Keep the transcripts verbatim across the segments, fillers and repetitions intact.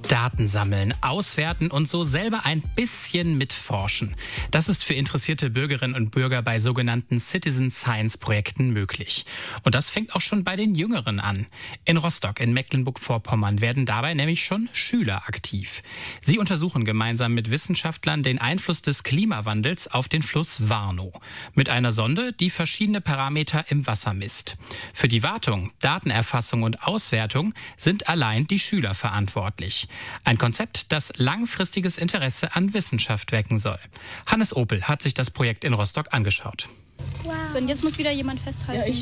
Daten sammeln, auswerten und so selber ein bisschen mitforschen. Das ist für interessierte Bürgerinnen und Bürger bei sogenannten Citizen Science Projekten möglich. Und das fängt auch schon bei den Jüngeren an. In Rostock in Mecklenburg-Vorpommern werden dabei nämlich schon Schüler aktiv. Sie untersuchen gemeinsam mit Wissenschaftlern den Einfluss des Klimawandels auf den Fluss Warnow. Mit einer Sonde, die verschiedene Parameter im Wasser misst. Für die Wartung, Datenerfassung und Auswertung sind allein die Schüler verantwortlich. Ein Konzept, das langfristiges Interesse an Wissenschaft wecken soll. Hannes Opel hat sich das Projekt in Rostock angeschaut. Wow. So, und jetzt muss wieder jemand festhalten. Ja, ich.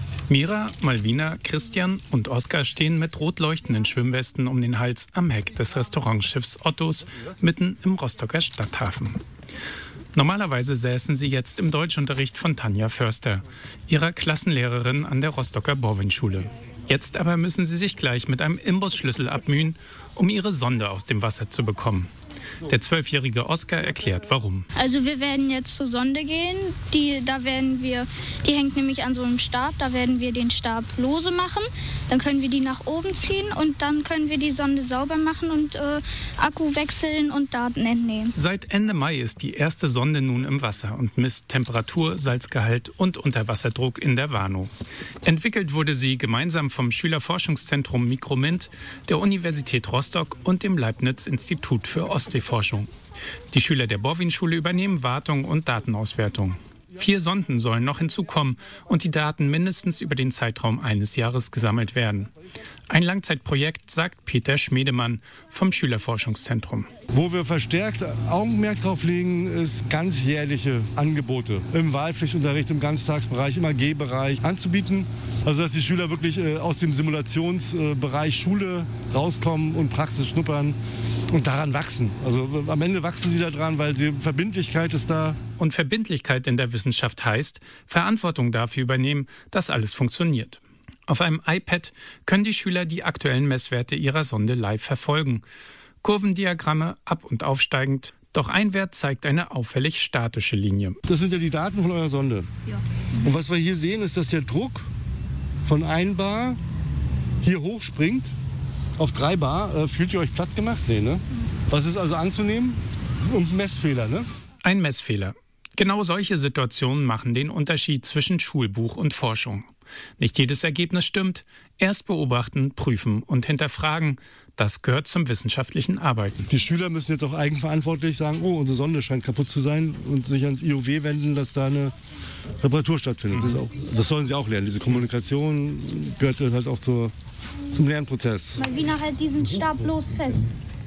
Mira, Malvina, Christian und Oskar stehen mit rot leuchtenden Schwimmwesten um den Hals am Heck des Restaurantschiffs Ottos mitten im Rostocker Stadthafen. Normalerweise säßen sie jetzt im Deutschunterricht von Tanja Förster, ihrer Klassenlehrerin an der Rostocker Borwin-Schule. Jetzt aber müssen sie sich gleich mit einem Imbusschlüssel abmühen, um ihre Sonde aus dem Wasser zu bekommen. Der zwölfjährige Oskar erklärt, warum. Also wir werden jetzt zur Sonde gehen. Die, da werden wir, die hängt nämlich an so einem Stab. Da werden wir den Stab lose machen. Dann können wir die nach oben ziehen und dann können wir die Sonde sauber machen und äh, Akku wechseln und Daten entnehmen. Seit Ende Mai ist die erste Sonde nun im Wasser und misst Temperatur, Salzgehalt und Unterwasserdruck in der Warnow. Entwickelt wurde sie gemeinsam vom Schülerforschungszentrum Mikromint, der Universität Rostock und dem Leibniz-Institut für Ostseeforschung. Die Schüler der Borwin-Schule übernehmen Wartung und Datenauswertung. Vier Sonden sollen noch hinzukommen und die Daten mindestens über den Zeitraum eines Jahres gesammelt werden. Ein Langzeitprojekt, sagt Peter Schmedemann vom Schülerforschungszentrum. Wo wir verstärkt Augenmerk drauf legen, ist ganzjährliche Angebote im Wahlpflichtunterricht, im Ganztagsbereich, im A G-Bereich anzubieten. Also dass die Schüler wirklich äh, aus dem Simulationsbereich Schule rauskommen und Praxis schnuppern und daran wachsen. Also am Ende wachsen sie daran, weil die Verbindlichkeit ist da. Und Verbindlichkeit in der Wissenschaft heißt, Verantwortung dafür übernehmen, dass alles funktioniert. Auf einem iPad können die Schüler die aktuellen Messwerte ihrer Sonde live verfolgen. Kurvendiagramme ab- und aufsteigend. Doch ein Wert zeigt eine auffällig statische Linie. Das sind ja die Daten von eurer Sonde. Ja. Und was wir hier sehen, ist, dass der Druck von ein Bar hier hochspringt auf drei Bar. Äh, fühlt ihr euch platt gemacht? Nee, ne? Was ist also anzunehmen? Und Messfehler, ne? Ein Messfehler. Genau solche Situationen machen den Unterschied zwischen Schulbuch und Forschung. Nicht jedes Ergebnis stimmt. Erst beobachten, prüfen und hinterfragen. Das gehört zum wissenschaftlichen Arbeiten. Die Schüler müssen jetzt auch eigenverantwortlich sagen, oh, unsere Sonde scheint kaputt zu sein und sich ans I O W wenden, dass da eine Reparatur stattfindet. Das, ist auch, das sollen sie auch lernen. Diese Kommunikation gehört halt auch zur, zum Lernprozess. Malvina, halt diesen Stab bloß fest.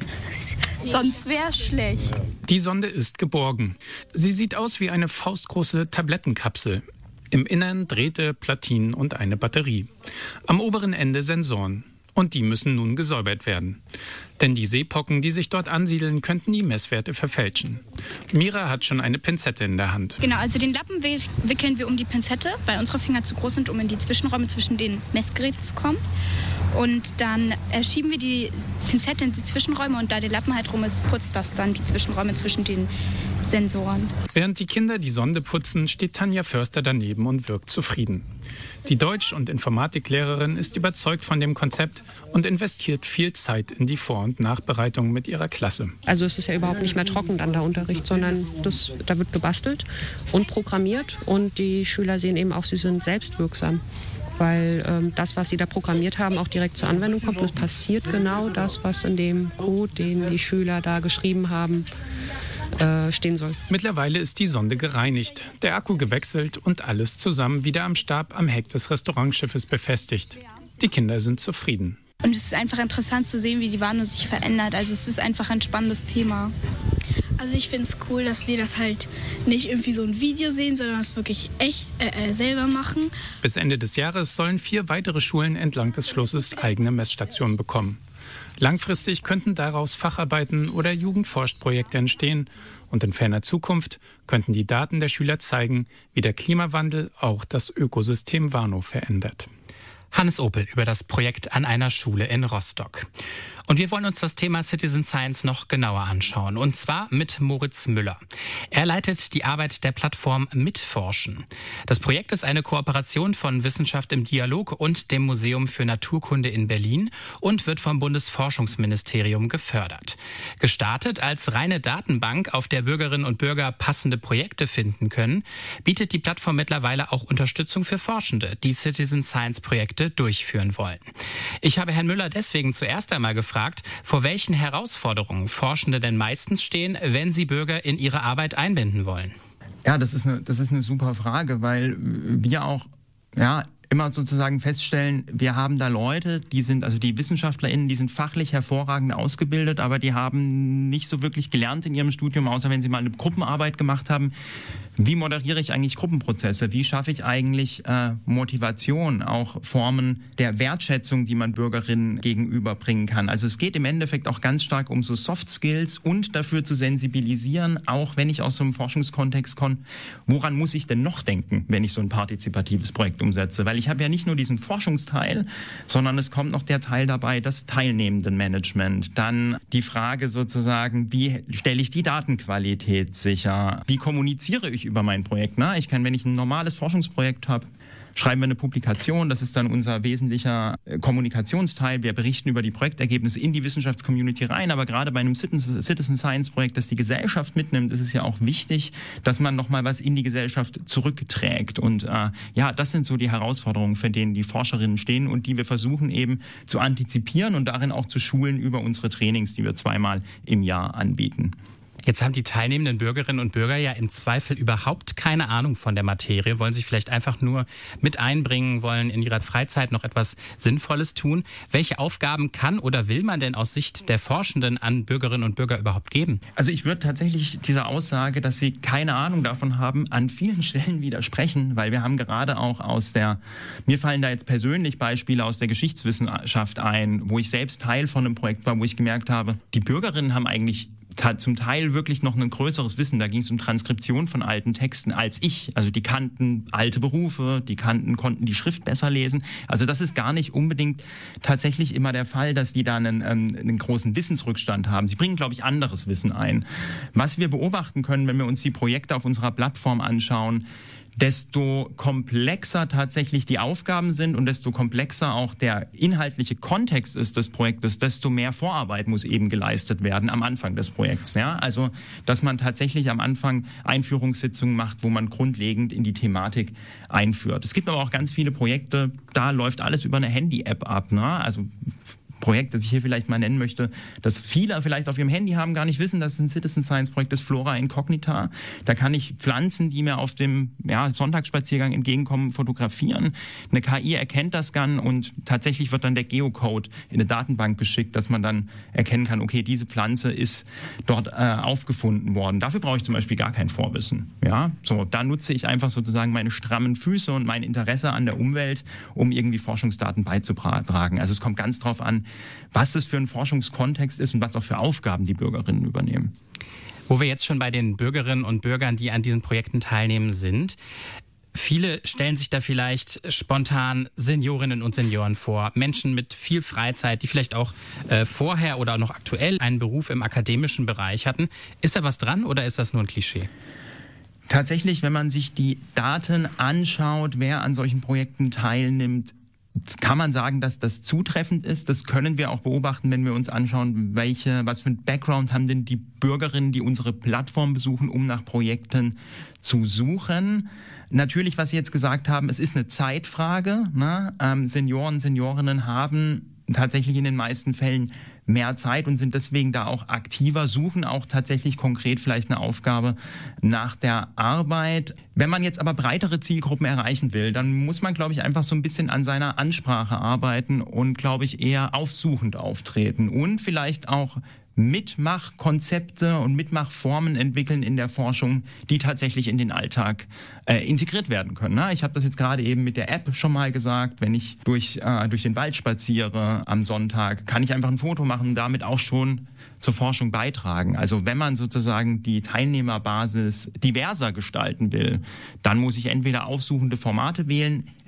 Sonst wäre schlecht. Die Sonde ist geborgen. Sie sieht aus wie eine faustgroße Tablettenkapsel. Im Innern Drähte, Platinen und eine Batterie. Am oberen Ende Sensoren. Und die müssen nun gesäubert werden. Denn die Seepocken, die sich dort ansiedeln, könnten die Messwerte verfälschen. Mira hat schon eine Pinzette in der Hand. Genau, also den Lappen wickeln wir um die Pinzette, weil unsere Finger zu groß sind, um in die Zwischenräume zwischen den Messgeräten zu kommen. Und dann äh, schieben wir die Pinzette in die Zwischenräume und da der Lappen halt rum ist, putzt das dann die Zwischenräume zwischen den Sensoren. Während die Kinder die Sonde putzen, steht Tanja Förster daneben und wirkt zufrieden. Die Deutsch- und Informatiklehrerin ist überzeugt von dem Konzept und investiert viel Zeit in die Vor- und Nachbereitung mit ihrer Klasse. Also es ist ja überhaupt nicht mehr trocken dann der Unterricht, sondern das, da wird gebastelt und programmiert und die Schüler sehen eben auch, sie sind selbstwirksam. Weil ähm, das, was sie da programmiert haben, auch direkt zur Anwendung kommt. Und es passiert genau das, was in dem Code, den die Schüler da geschrieben haben, äh, stehen soll. Mittlerweile ist die Sonde gereinigt, der Akku gewechselt und alles zusammen wieder am Stab am Heck des Restaurantschiffes befestigt. Die Kinder sind zufrieden. Und es ist einfach interessant zu sehen, wie die Warnow sich verändert. Also es ist einfach ein spannendes Thema. Also ich finde es cool, dass wir das halt nicht irgendwie so ein Video sehen, sondern es wirklich echt äh, äh, selber machen. Bis Ende des Jahres sollen vier weitere Schulen entlang des Flusses eigene Messstationen bekommen. Langfristig könnten daraus Facharbeiten oder Jugendforscht-Projekte entstehen. Und in ferner Zukunft könnten die Daten der Schüler zeigen, wie der Klimawandel auch das Ökosystem Warnow verändert. Hannes Opel über das Projekt an einer Schule in Rostock. Und wir wollen uns das Thema Citizen Science noch genauer anschauen. Und zwar mit Moritz Müller. Er leitet die Arbeit der Plattform Mitforschen. Das Projekt ist eine Kooperation von Wissenschaft im Dialog und dem Museum für Naturkunde in Berlin und wird vom Bundesforschungsministerium gefördert. Gestartet als reine Datenbank, auf der Bürgerinnen und Bürger passende Projekte finden können, bietet die Plattform mittlerweile auch Unterstützung für Forschende, die Citizen Science Projekte durchführen wollen. Ich habe Herrn Müller deswegen zuerst einmal gefragt, vor welchen Herausforderungen Forschende denn meistens stehen, wenn sie Bürger in ihre Arbeit einbinden wollen. Ja, das ist eine, das ist eine super Frage, weil wir auch ja, immer sozusagen feststellen, wir haben da Leute, die sind, also die WissenschaftlerInnen, die sind fachlich hervorragend ausgebildet, aber die haben nicht so wirklich gelernt in ihrem Studium, außer wenn sie mal eine Gruppenarbeit gemacht haben. Wie moderiere ich eigentlich Gruppenprozesse? Wie schaffe ich eigentlich äh, Motivation, auch Formen der Wertschätzung, die man Bürgerinnen gegenüberbringen kann? Also es geht im Endeffekt auch ganz stark um so Soft Skills und dafür zu sensibilisieren, auch wenn ich aus so einem Forschungskontext komme, woran muss ich denn noch denken, wenn ich so ein partizipatives Projekt umsetze? Weil ich habe ja nicht nur diesen Forschungsteil, sondern es kommt noch der Teil dabei, das Teilnehmendenmanagement. Dann die Frage sozusagen, wie stelle ich die Datenqualität sicher? Wie kommuniziere ich über mein Projekt? Na, ich kann, wenn ich ein normales Forschungsprojekt habe, schreiben wir eine Publikation, das ist dann unser wesentlicher Kommunikationsteil. Wir berichten über die Projektergebnisse in die Wissenschaftscommunity rein, aber gerade bei einem Citizen Science Projekt, das die Gesellschaft mitnimmt, ist es ja auch wichtig, dass man nochmal was in die Gesellschaft zurückträgt. Und äh, ja, das sind so die Herausforderungen, für denen die Forscherinnen stehen und die wir versuchen eben zu antizipieren und darin auch zu schulen über unsere Trainings, die wir zweimal im Jahr anbieten. Jetzt haben die teilnehmenden Bürgerinnen und Bürger ja im Zweifel überhaupt keine Ahnung von der Materie, wollen sich vielleicht einfach nur mit einbringen, wollen in ihrer Freizeit noch etwas Sinnvolles tun. Welche Aufgaben kann oder will man denn aus Sicht der Forschenden an Bürgerinnen und Bürger überhaupt geben? Also ich würde tatsächlich dieser Aussage, dass sie keine Ahnung davon haben, an vielen Stellen widersprechen, weil wir haben gerade auch aus der, mir fallen da jetzt persönlich Beispiele aus der Geschichtswissenschaft ein, wo ich selbst Teil von einem Projekt war, wo ich gemerkt habe, die Bürgerinnen haben eigentlich zum Teil wirklich noch ein größeres Wissen. Da ging es um Transkription von alten Texten als ich. Also die kannten alte Berufe, die kannten, konnten die Schrift besser lesen. Also das ist gar nicht unbedingt tatsächlich immer der Fall, dass die da einen, ähm, einen großen Wissensrückstand haben. Sie bringen, glaube ich, anderes Wissen ein. Was wir beobachten können, wenn wir uns die Projekte auf unserer Plattform anschauen, desto komplexer tatsächlich die Aufgaben sind und desto komplexer auch der inhaltliche Kontext ist des Projektes, desto mehr Vorarbeit muss eben geleistet werden am Anfang des Projekts. Ja? Also, dass man tatsächlich am Anfang Einführungssitzungen macht, wo man grundlegend in die Thematik einführt. Es gibt aber auch ganz viele Projekte, da läuft alles über eine Handy-App ab. Ne? Also Projekt, das ich hier vielleicht mal nennen möchte, das viele vielleicht auf ihrem Handy haben, gar nicht wissen, dass es ein Citizen Science Projekt ist, Flora Incognita. Da kann ich Pflanzen, die mir auf dem ja, Sonntagsspaziergang entgegenkommen, fotografieren. Eine K I erkennt das dann und tatsächlich wird dann der Geocode in eine Datenbank geschickt, dass man dann erkennen kann, okay, diese Pflanze ist dort äh, aufgefunden worden. Dafür brauche ich zum Beispiel gar kein Vorwissen. Ja, so, da nutze ich einfach sozusagen meine strammen Füße und mein Interesse an der Umwelt, um irgendwie Forschungsdaten beizutragen. Also es kommt ganz drauf an, was das für ein Forschungskontext ist und was auch für Aufgaben die Bürgerinnen übernehmen. Wo wir jetzt schon bei den Bürgerinnen und Bürgern, die an diesen Projekten teilnehmen, sind, viele stellen sich da vielleicht spontan Seniorinnen und Senioren vor, Menschen mit viel Freizeit, die vielleicht auch äh, vorher oder noch aktuell einen Beruf im akademischen Bereich hatten. Ist da was dran oder ist das nur ein Klischee? Tatsächlich, wenn man sich die Daten anschaut, wer an solchen Projekten teilnimmt, kann man sagen, dass das zutreffend ist. Das können wir auch beobachten, wenn wir uns anschauen, welche, was für ein Background haben denn die Bürgerinnen, die unsere Plattform besuchen, um nach Projekten zu suchen. Natürlich, was Sie jetzt gesagt haben, es ist eine Zeitfrage. Ne? Ähm, Senioren, Seniorinnen haben tatsächlich in den meisten Fällen mehr Zeit und sind deswegen da auch aktiver, suchen auch tatsächlich konkret vielleicht eine Aufgabe nach der Arbeit. Wenn man jetzt aber breitere Zielgruppen erreichen will, dann muss man, glaube ich, einfach so ein bisschen an seiner Ansprache arbeiten und, glaube ich, eher aufsuchend auftreten und vielleicht auch Mitmachkonzepte und Mitmachformen entwickeln in der Forschung, die tatsächlich in den Alltag äh, integriert werden können. Ne? Ich habe das jetzt gerade eben mit der App schon mal gesagt. Wenn ich durch, äh, durch den Wald spaziere am Sonntag, kann ich einfach ein Foto machen und damit auch schon zur Forschung beitragen. Also wenn man sozusagen die Teilnehmerbasis diverser gestalten will, dann muss ich entweder aufsuchende Formate wählen.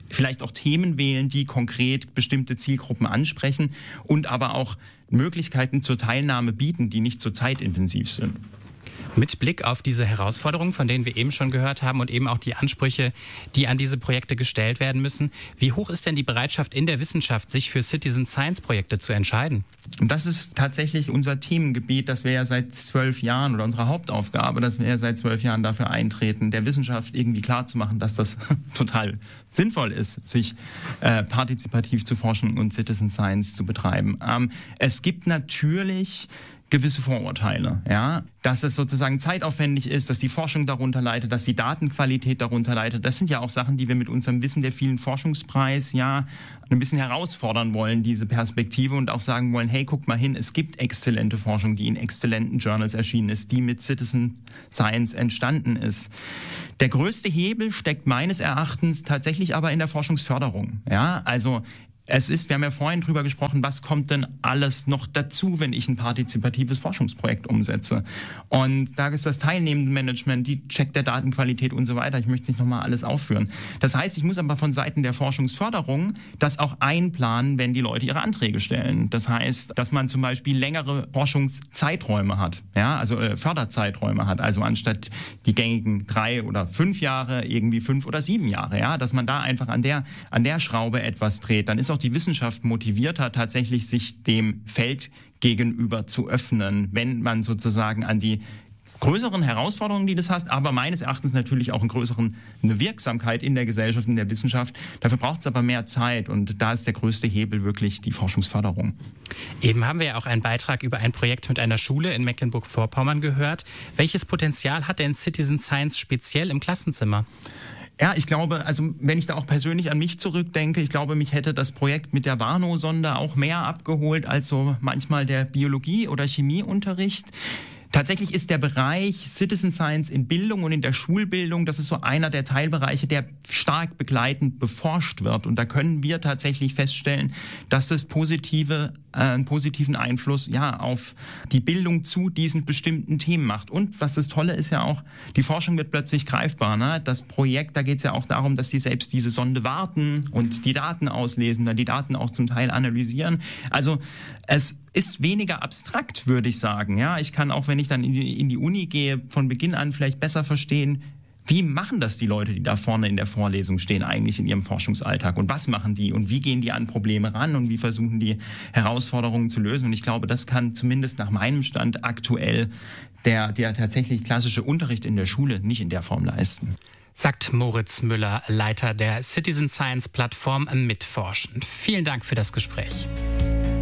vielleicht auch Themen wählen, die konkret bestimmte Zielgruppen ansprechen und aber auch Möglichkeiten zur Teilnahme bieten, die nicht so zeitintensiv sind. Mit Blick auf diese Herausforderungen, von denen wir eben schon gehört haben und eben auch die Ansprüche, die an diese Projekte gestellt werden müssen, wie hoch ist denn die Bereitschaft in der Wissenschaft, sich für Citizen Science Projekte zu entscheiden? Das ist tatsächlich unser Themengebiet, das wir ja seit zwölf Jahren oder unsere Hauptaufgabe, dass wir ja seit zwölf Jahren dafür eintreten, der Wissenschaft irgendwie klarzumachen, dass das total sinnvoll ist, sich äh, partizipativ zu forschen und Citizen Science zu betreiben. Ähm, es gibt natürlich gewisse Vorurteile, ja, dass es sozusagen zeitaufwendig ist, dass die Forschung darunter leidet, dass die Datenqualität darunter leidet. Das sind ja auch Sachen, die wir mit unserem Wissen der vielen Forschungspreis ja ein bisschen herausfordern wollen, diese Perspektive, und auch sagen wollen, hey, guckt mal hin, es gibt exzellente Forschung, die in exzellenten Journals erschienen ist, die mit Citizen Science entstanden ist. Der größte Hebel steckt meines Erachtens tatsächlich aber in der Forschungsförderung, ja, also es ist, wir haben ja vorhin drüber gesprochen, was kommt denn alles noch dazu, wenn ich ein partizipatives Forschungsprojekt umsetze? Und da ist das Teilnehmendenmanagement, die Check der Datenqualität und so weiter. Ich möchte nicht nochmal alles aufführen. Das heißt, ich muss aber von Seiten der Forschungsförderung das auch einplanen, wenn die Leute ihre Anträge stellen. Das heißt, dass man zum Beispiel längere Forschungszeiträume hat, ja, also äh, Förderzeiträume hat, also anstatt die gängigen drei oder fünf Jahre irgendwie fünf oder sieben Jahre, ja, dass man da einfach an der, an der Schraube etwas dreht. Dann ist auch die Wissenschaft motivierter, tatsächlich sich dem Feld gegenüber zu öffnen, wenn man sozusagen an die größeren Herausforderungen, die das hast, aber meines Erachtens natürlich auch einen größeren, eine Wirksamkeit in der Gesellschaft, in der Wissenschaft. Dafür braucht es aber mehr Zeit, und da ist der größte Hebel wirklich die Forschungsförderung. Eben haben wir ja auch einen Beitrag über ein Projekt mit einer Schule in Mecklenburg-Vorpommern gehört. Welches Potenzial hat denn Citizen Science speziell im Klassenzimmer? Ja, ich glaube, also wenn ich da auch persönlich an mich zurückdenke, ich glaube, mich hätte das Projekt mit der Warnow-Sonde auch mehr abgeholt als so manchmal der Biologie- oder Chemieunterricht. Tatsächlich ist der Bereich Citizen Science in Bildung und in der Schulbildung, das ist so einer der Teilbereiche, der stark begleitend beforscht wird. Und da können wir tatsächlich feststellen, dass es positive, äh, einen positiven Einfluss ja auf die Bildung zu diesen bestimmten Themen macht. Und was das Tolle ist ja auch, die Forschung wird plötzlich greifbar. Ne? Das Projekt, da geht es ja auch darum, dass sie selbst diese Sonde warten und die Daten auslesen, dann die Daten auch zum Teil analysieren. Also es ist weniger abstrakt, würde ich sagen. Ja, ich kann auch, wenn ich dann in die, in die Uni gehe, von Beginn an vielleicht besser verstehen, wie machen das die Leute, die da vorne in der Vorlesung stehen, eigentlich in ihrem Forschungsalltag? Und was machen die? Und wie gehen die an Probleme ran? Und wie versuchen die Herausforderungen zu lösen? Und ich glaube, das kann zumindest nach meinem Stand aktuell der, der tatsächlich klassische Unterricht in der Schule nicht in der Form leisten. Sagt Moritz Müller, Leiter der Citizen Science Plattform Mitforschen. Vielen Dank für das Gespräch.